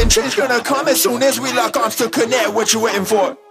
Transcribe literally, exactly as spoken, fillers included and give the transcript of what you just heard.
and change gonna come as soon as we lock arms to connect. What you waiting for?